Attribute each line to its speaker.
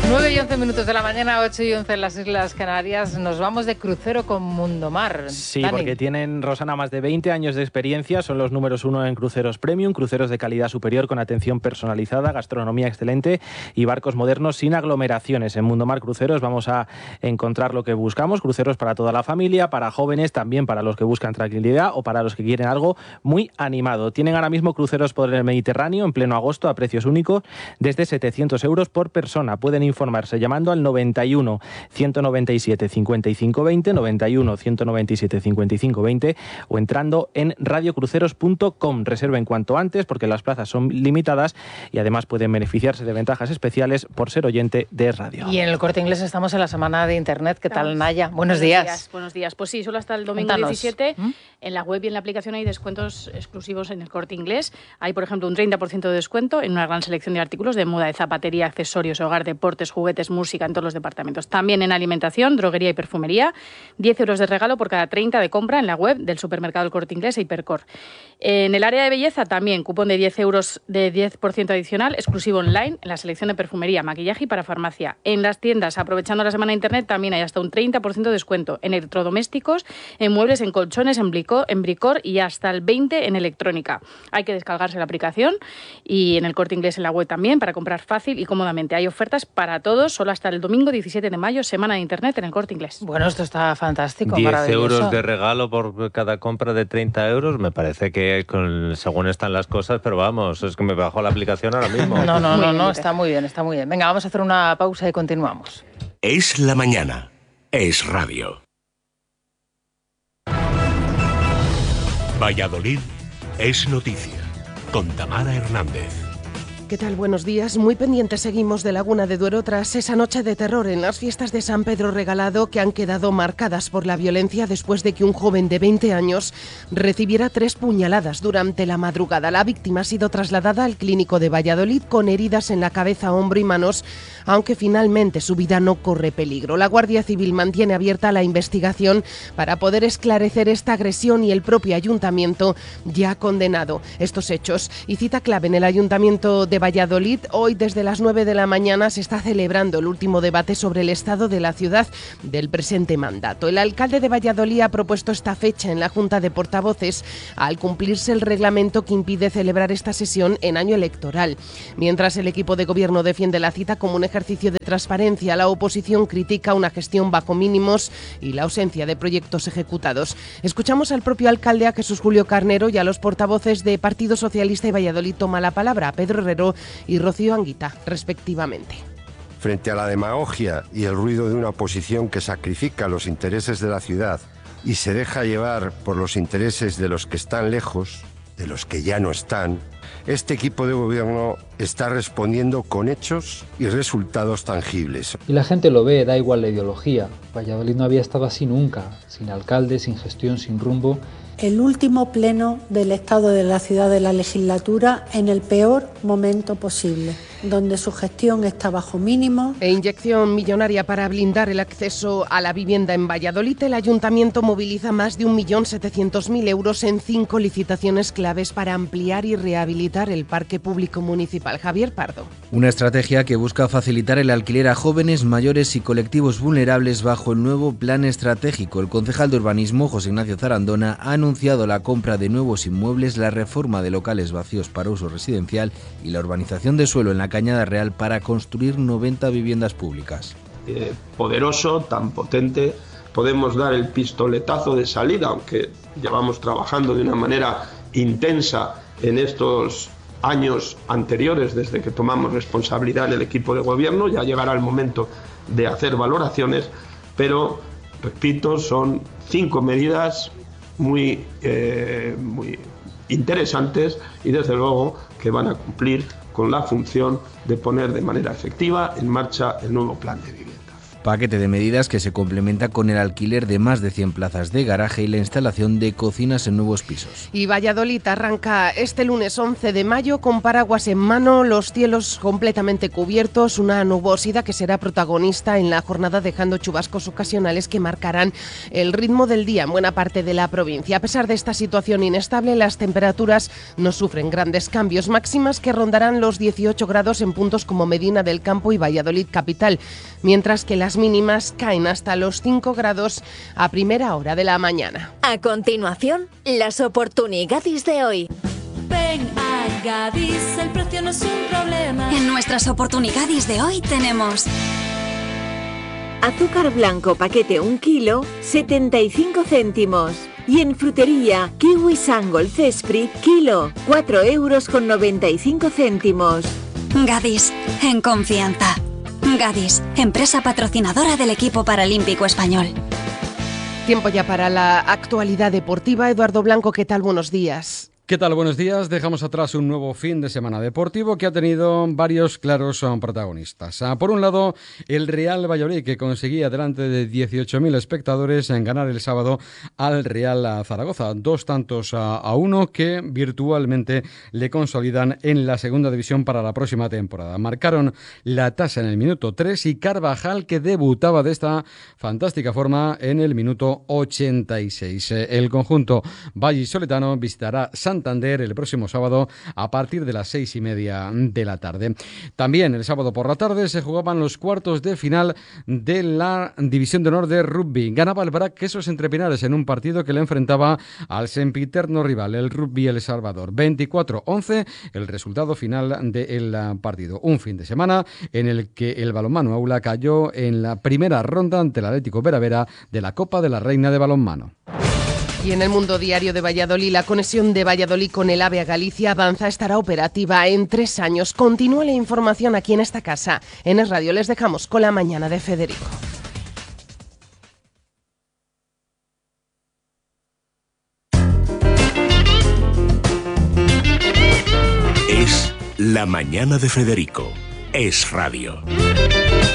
Speaker 1: 9 y 11 minutos de la mañana, 8 y 11 en las Islas Canarias. Nos vamos de crucero con Mundomar.
Speaker 2: Sí,
Speaker 1: Dani.
Speaker 2: porque tienen, Rosana, más de 20 años de experiencia. Son los números 1 en cruceros premium, cruceros de calidad superior con atención personalizada, gastronomía excelente y barcos modernos sin aglomeraciones. En Mundomar Cruceros vamos a encontrar lo que buscamos. Cruceros para toda la familia, para jóvenes, también para los que buscan tranquilidad o para los que quieren algo muy animado. Tienen ahora mismo cruceros por el Mediterráneo en pleno agosto a precios únicos desde 700 euros por persona. Pueden informarse llamando al 91 197 55 20, 91 197 55 20 o entrando en radiocruceros.com. Reserven cuanto antes porque las plazas son limitadas y además pueden beneficiarse de ventajas especiales por ser oyente de radio.
Speaker 1: Y en el Corte Inglés estamos en la semana de Internet. ¿Qué tal, Naya? Buenos días.
Speaker 3: Buenos días. Pues sí, solo hasta el domingo 17. En la web y en la aplicación hay descuentos exclusivos en el Corte Inglés. Hay, por ejemplo, un 30% de descuento en una gran selección de artículos de moda, de zapatería, accesorios, hogar, deportes, juguetes, música en todos los departamentos. También en alimentación, droguería y perfumería. 10 euros de regalo por cada 30 de compra en la web del supermercado El Corte Inglés e Hipercor. En el área de belleza también, cupón de 10 euros de 10% adicional, exclusivo online, en la selección de perfumería, maquillaje y para farmacia. En las tiendas, aprovechando la semana de Internet, también hay hasta un 30% de descuento en electrodomésticos, en muebles, en colchones, en Bricor y hasta el 20% en electrónica. Hay que descargarse la aplicación y en el Corte Inglés en la web también para comprar fácil y cómodamente. Hay ofertas para todos, solo hasta el domingo 17 de mayo, semana de Internet en el Corte Inglés.
Speaker 1: Bueno, esto está fantástico,
Speaker 4: 10
Speaker 1: maravilloso.
Speaker 4: euros de regalo por cada compra de 30 euros, me parece que según están las cosas, pero vamos, es que me bajo la aplicación ahora mismo.
Speaker 1: No, está muy bien, está muy bien. Venga, vamos a hacer una pausa y continuamos.
Speaker 5: Es la mañana, es radio. Valladolid es noticia, con Tamara Hernández.
Speaker 6: ¿Qué tal? Buenos días. Muy pendientes seguimos de Laguna de Duero tras esa noche de terror en las fiestas de San Pedro Regalado que han quedado marcadas por la violencia después de que un joven de 20 años recibiera 3 puñaladas durante la madrugada. La víctima ha sido trasladada al clínico de Valladolid con heridas en la cabeza, hombro y manos, aunque finalmente su vida no corre peligro. La Guardia Civil mantiene abierta la investigación para poder esclarecer esta agresión y el propio ayuntamiento ya ha condenado estos hechos. Y cita clave en el ayuntamiento de Valladolid, hoy desde las 9 de la mañana se está celebrando el último debate sobre el estado de la ciudad del presente mandato. El alcalde de Valladolid ha propuesto esta fecha en la Junta de Portavoces al cumplirse el reglamento que impide celebrar esta sesión en año electoral. Mientras el equipo de gobierno defiende la cita como un ejercicio de transparencia, la oposición critica una gestión bajo mínimos y la ausencia de proyectos ejecutados. Escuchamos al propio alcalde, a Jesús Julio Carnero, y a los portavoces de Partido Socialista y Valladolid toma la palabra, a Pedro Herrero y Rocío Anguita, respectivamente.
Speaker 7: Frente a la demagogia y el ruido de una oposición que sacrifica los intereses de la ciudad y se deja llevar por los intereses de los que están lejos, de los que ya no están, este equipo de gobierno está respondiendo con hechos y resultados tangibles.
Speaker 8: Y la gente lo ve, da igual la ideología. Valladolid no había estado así nunca, sin alcalde, sin gestión, sin rumbo.
Speaker 9: El último pleno del Estado de la ciudad de la legislatura en el peor momento posible, donde su gestión está bajo mínimo.
Speaker 6: E inyección millonaria para blindar el acceso a la vivienda en Valladolid. El ayuntamiento moviliza más de 1.700.000 euros en 5 licitaciones claves para ampliar y rehabilitar el parque público municipal. Javier Pardo.
Speaker 10: Una estrategia que busca facilitar el alquiler a jóvenes, mayores y colectivos vulnerables bajo el nuevo plan estratégico. El concejal de urbanismo, José Ignacio Zarandona, ha anunciado la compra de nuevos inmuebles, la reforma de locales vacíos para uso residencial y la urbanización de suelo en la Cañada Real para construir 90 viviendas públicas.
Speaker 11: Poderoso, tan potente, podemos dar el pistoletazo de salida, aunque llevamos trabajando de una manera intensa en estos años anteriores, desde que tomamos responsabilidad en el equipo de gobierno. Ya llegará el momento de hacer valoraciones, pero, repito, son 5 medidas muy interesantes y desde luego que van a cumplir con la función de poner de manera efectiva en marcha el nuevo plan de vivienda.
Speaker 10: Paquete de medidas que se complementa con el alquiler de más de 100 plazas de garaje y la instalación de cocinas en nuevos pisos.
Speaker 6: Y Valladolid arranca este lunes 11 de mayo con paraguas en mano, los cielos completamente cubiertos, una nubosidad que será protagonista en la jornada, dejando chubascos ocasionales que marcarán el ritmo del día en buena parte de la provincia. A pesar de esta situación inestable, las temperaturas no sufren grandes cambios, máximas que rondarán los 18 grados en puntos como Medina del Campo y Valladolid capital, mientras que las mínimas caen hasta los 5 grados a primera hora de la mañana.
Speaker 12: A continuación, las oportunidades de hoy.
Speaker 13: Ven a Gadis, el precio no es un problema.
Speaker 14: En nuestras oportunidades de hoy tenemos
Speaker 12: azúcar blanco paquete 1 kilo, 75 céntimos. Y en frutería, kiwi Sangol Cespri, kilo, 4,95 €.
Speaker 14: Gadis, en confianza. Gadis, empresa patrocinadora del equipo paralímpico español.
Speaker 6: Tiempo ya para la actualidad deportiva. Eduardo Blanco, ¿qué tal? Buenos días.
Speaker 15: ¿Qué tal? Buenos días. Dejamos atrás un nuevo fin de semana deportivo que ha tenido varios claros protagonistas. Por un lado, el Real Valladolid, que conseguía delante de 18.000 espectadores en ganar el sábado al Real Zaragoza. 2-1 que virtualmente le consolidan en la segunda división para la próxima temporada. Marcaron la tasa en el minuto 3 y Carvajal, que debutaba de esta fantástica forma en el minuto 86. El conjunto vallisoletano visitará Santander el próximo sábado a partir de las 6:30 de la tarde. También el sábado por la tarde se jugaban los cuartos de final de la División de Honor de Rugby. Ganaba el Brac Quesos Entre Pinares en un partido que le enfrentaba al sempiterno rival, el Rugby El Salvador. 24-11 el resultado final del partido. Un fin de semana en el que el balonmano Aula cayó en la primera ronda ante el Atlético Vera Vera de la Copa de la Reina de Balonmano.
Speaker 6: Y en el Mundo Diario de Valladolid, la conexión de Valladolid con el AVE a Galicia avanza, estará operativa en 3 años. Continúa la información aquí en esta casa. En Es Radio les dejamos con la mañana de Federico.
Speaker 5: Es la mañana de Federico. Es Radio.